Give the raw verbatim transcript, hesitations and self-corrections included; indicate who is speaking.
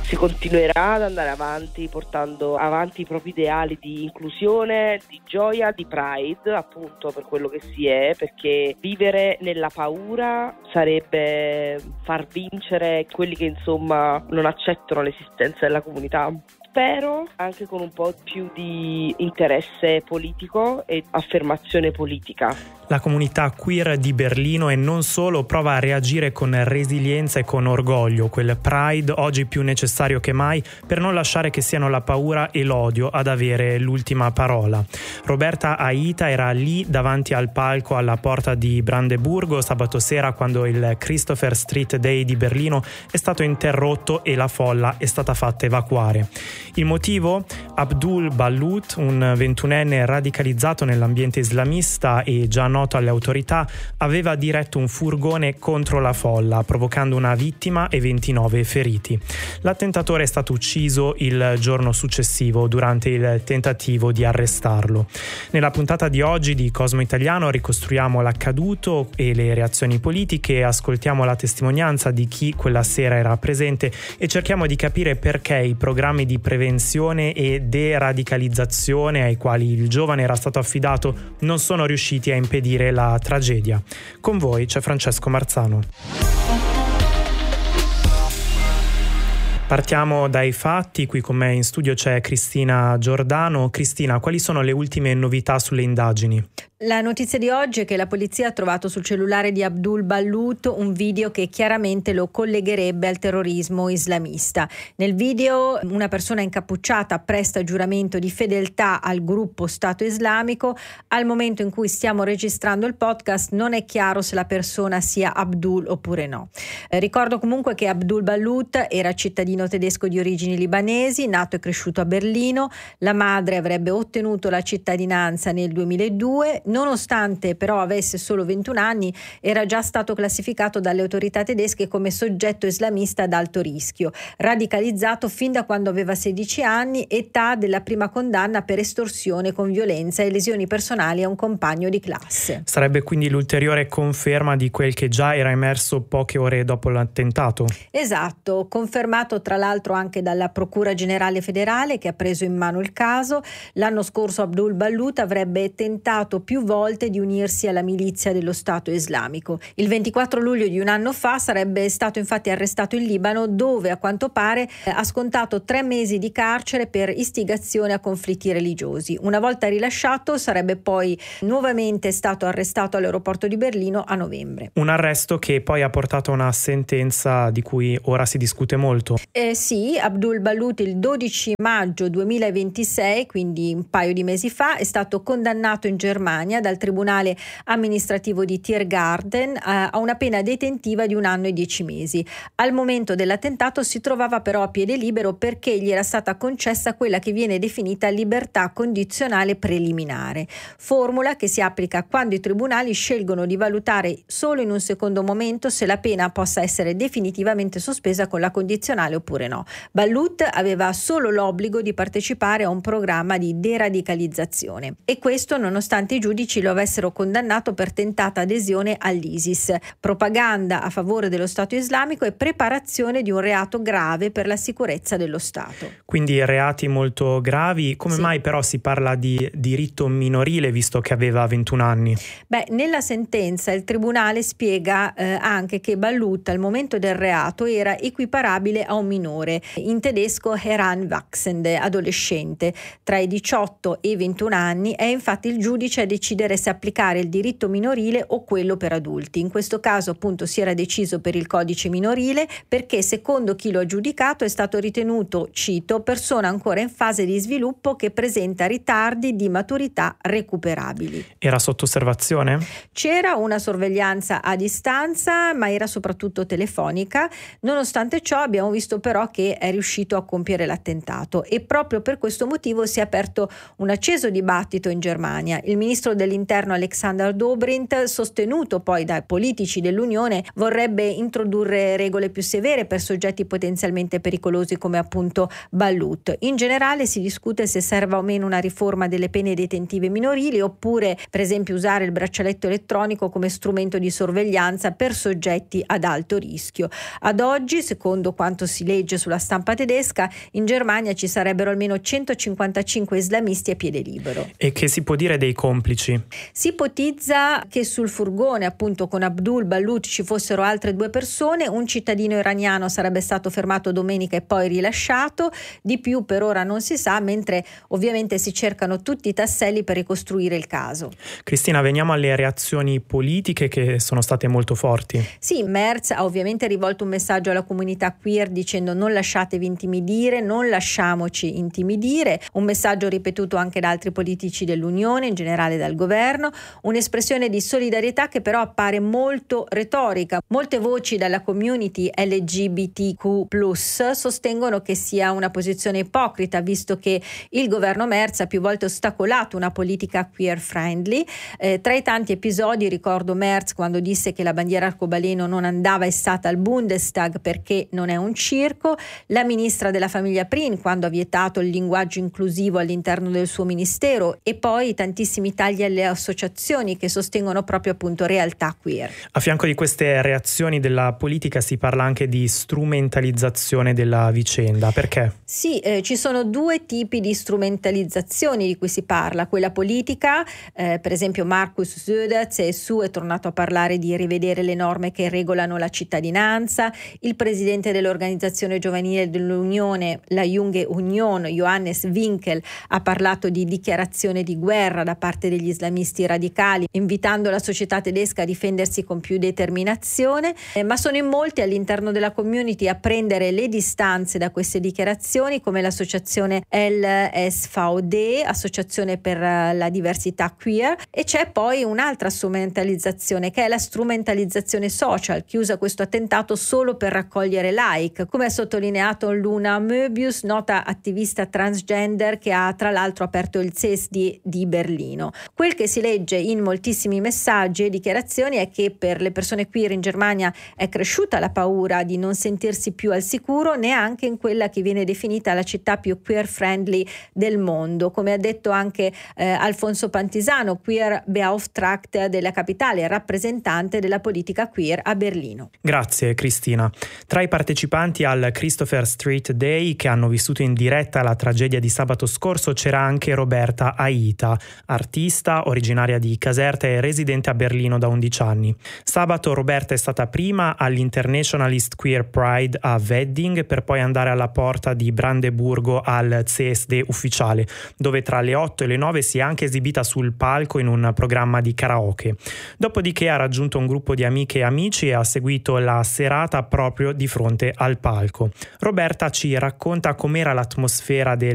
Speaker 1: si continuerà ad andare avanti portando avanti i propri ideali di inclusione, di gioia, di pride, appunto, per quello che si è, perché vivere nella paura sarebbe far vincere quelli che insomma non accettano l'esistenza della comunità. Spero anche con un po' più di interesse politico e affermazione politica.
Speaker 2: La comunità queer di Berlino e non solo prova a reagire con resilienza e con orgoglio, quel pride oggi più necessario che mai per non lasciare che siano la paura e l'odio ad avere l'ultima parola. Roberta Aita era lì davanti al palco alla porta di Brandeburgo sabato sera quando il Christopher Street Day di Berlino è stato interrotto e la folla è stata fatta evacuare. Il motivo? Abdul Ballout, un ventunenne radicalizzato nell'ambiente islamista e già noto alle autorità, aveva diretto un furgone contro la folla, provocando una vittima e ventinove feriti. L'attentatore è stato ucciso il giorno successivo durante il tentativo di arrestarlo. Nella puntata di oggi di Cosmo Italiano ricostruiamo l'accaduto e le reazioni politiche, ascoltiamo la testimonianza di chi quella sera era presente e cerchiamo di capire perché i programmi di prevenzione e deradicalizzazione ai quali il giovane era stato affidato non sono riusciti a impedire la tragedia. Con voi c'è Francesco Marzano. Partiamo dai fatti, qui con me in studio c'è Cristina Giordano. Cristina, quali sono le ultime novità sulle indagini?
Speaker 3: La notizia di oggi è che la polizia ha trovato sul cellulare di Abdul Ballout un video che chiaramente lo collegherebbe al terrorismo islamista. Nel video una persona incappucciata presta giuramento di fedeltà al gruppo Stato Islamico. Al momento in cui stiamo registrando il podcast non è chiaro se la persona sia Abdul oppure no. Eh, ricordo comunque che Abdul Ballout era cittadino tedesco di origini libanesi, nato e cresciuto a Berlino. La madre avrebbe ottenuto la cittadinanza nel duemiladue. Nonostante però avesse solo ventuno anni, era già stato classificato dalle autorità tedesche come soggetto islamista ad alto rischio, radicalizzato fin da quando aveva sedici anni, età della prima condanna per estorsione con violenza e lesioni personali a un compagno di classe.
Speaker 2: Sarebbe quindi l'ulteriore conferma di quel che già era emerso poche ore dopo l'attentato?
Speaker 3: Esatto, confermato tra l'altro anche dalla Procura Generale Federale che ha preso in mano il caso. L'anno scorso Abdul Ballout avrebbe tentato più volte di unirsi alla milizia dello Stato Islamico. Il ventiquattro luglio di un anno fa sarebbe stato infatti arrestato in Libano, dove a quanto pare eh, ha scontato tre mesi di carcere per istigazione a conflitti religiosi. Una volta rilasciato sarebbe poi nuovamente stato arrestato all'aeroporto di Berlino a novembre.
Speaker 2: Un arresto che poi ha portato a una sentenza di cui ora si discute molto.
Speaker 3: Eh sì, Abdul Ballout il dodici maggio duemilaventisei, quindi un paio di mesi fa, è stato condannato in Germania dal Tribunale amministrativo di Tiergarten a una pena detentiva di un anno e dieci mesi. Al momento dell'attentato si trovava però a piede libero perché gli era stata concessa quella che viene definita libertà condizionale preliminare, formula che si applica quando i tribunali scelgono di valutare solo in un secondo momento se la pena possa essere definitivamente sospesa con la condizionale oppure no. Ballout aveva solo l'obbligo di partecipare a un programma di deradicalizzazione e questo nonostante i giudici lo avessero condannato per tentata adesione all'ISIS, propaganda a favore dello Stato Islamico e preparazione di un reato grave per la sicurezza dello Stato.
Speaker 2: Quindi reati molto gravi. Come
Speaker 3: sì.
Speaker 2: mai però si parla di diritto minorile visto che aveva ventuno anni?
Speaker 3: Beh, nella sentenza il tribunale spiega eh, anche che Ballout al momento del reato era equiparabile a un minore, in tedesco heranwachsende, adolescente. Tra i diciotto e i ventuno anni è infatti il giudice a decidere se applicare il diritto minorile o quello per adulti. In questo caso appunto si era deciso per il codice minorile perché secondo chi lo ha giudicato è stato ritenuto, cito, persona ancora in fase di sviluppo che presenta ritardi di maturità recuperabili.
Speaker 2: Era sotto osservazione?
Speaker 3: C'era una sorveglianza a distanza, ma era soprattutto telefonica. Nonostante ciò abbiamo visto però che è riuscito a compiere l'attentato e proprio per questo motivo si è aperto un acceso dibattito in Germania. Il ministro dell'interno Alexander Dobrindt, sostenuto poi dai politici dell'Unione, vorrebbe introdurre regole più severe per soggetti potenzialmente pericolosi come appunto Balut. In generale si discute se serva o meno una riforma delle pene detentive minorili, oppure per esempio usare il braccialetto elettronico come strumento di sorveglianza per soggetti ad alto rischio. Ad oggi, secondo quanto si legge sulla stampa tedesca, in Germania ci sarebbero almeno centocinquantacinque islamisti a piede libero.
Speaker 2: E che si può dire dei complici?
Speaker 3: Si ipotizza che sul furgone appunto con Abdul Balut ci fossero altre due persone, un cittadino iraniano sarebbe stato fermato domenica e poi rilasciato, di più per ora non si sa, mentre ovviamente si cercano tutti i tasselli per ricostruire il caso.
Speaker 2: Cristina, veniamo alle reazioni politiche che sono state molto forti.
Speaker 3: Sì, Merz ha ovviamente rivolto un messaggio alla comunità queer dicendo: non lasciatevi intimidire, non lasciamoci intimidire, un messaggio ripetuto anche da altri politici dell'Unione, in generale dal governo, un'espressione di solidarietà che però appare molto retorica. Molte voci dalla community L G B T Q plus sostengono che sia una posizione ipocrita, visto che il governo Merz ha più volte ostacolato una politica queer friendly. Eh, tra i tanti episodi ricordo Merz quando disse che la bandiera arcobaleno non andava issata al Bundestag perché non è un circo, la ministra della famiglia Prin quando ha vietato il linguaggio inclusivo all'interno del suo ministero, e poi tantissimi tagli alle associazioni che sostengono proprio appunto realtà queer.
Speaker 2: A fianco di queste reazioni della politica si parla anche di strumentalizzazione della vicenda. Perché?
Speaker 3: Sì, eh, ci sono due tipi di strumentalizzazioni di cui si parla. Quella politica, eh, per esempio Markus Söder, C S U, è tornato a parlare di rivedere le norme che regolano la cittadinanza. Il presidente dell'organizzazione giovanile dell'Unione, la Junge Union, Johannes Winkel, ha parlato di dichiarazione di guerra da parte degli islamisti radicali, invitando la società tedesca a difendersi con più determinazione, eh, ma sono in molti all'interno della community a prendere le distanze da queste dichiarazioni, come l'associazione L S V D, Associazione per la Diversità Queer, e c'è poi un'altra strumentalizzazione che è la strumentalizzazione social, che usa questo attentato solo per raccogliere like, come ha sottolineato Luna Möbius, nota attivista transgender che ha tra l'altro aperto il C S D di Berlino. Quel che si legge in moltissimi messaggi e dichiarazioni è che per le persone queer in Germania è cresciuta la paura di non sentirsi più al sicuro neanche in quella che viene definita la città più queer friendly del mondo, come ha detto anche eh, Alfonso Pantisano, queer Beauftragter della capitale, rappresentante della politica queer a Berlino.
Speaker 2: Grazie Cristina. Tra i partecipanti al Christopher Street Day che hanno vissuto in diretta la tragedia di sabato scorso c'era anche Roberta Aita, artista originaria di Caserta e residente a Berlino da undici anni. Sabato Roberta è stata prima all'Internationalist Queer Pride a Wedding per poi andare alla porta di Brandeburgo al C S D ufficiale, dove tra le otto e le nove si è anche esibita sul palco in un programma di karaoke. Dopodiché ha raggiunto un gruppo di amiche e amici e ha seguito la serata proprio di fronte al palco. Roberta ci racconta com'era l'atmosfera del